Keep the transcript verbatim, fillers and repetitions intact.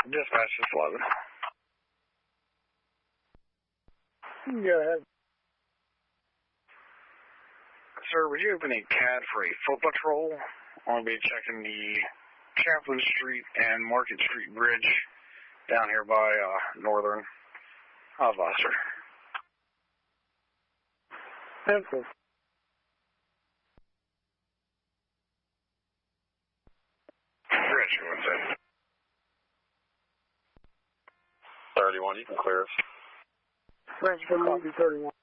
Dispatch is eleven. Go ahead. Sir, would you open a C A D for a foot patrol? I'll be checking the Chaplin Street and Market Street Bridge down here by uh, Northern. How's that, sir? Pencil. Rich, what's that? thirty-one, you can clear us. Branch for movie thirty-one.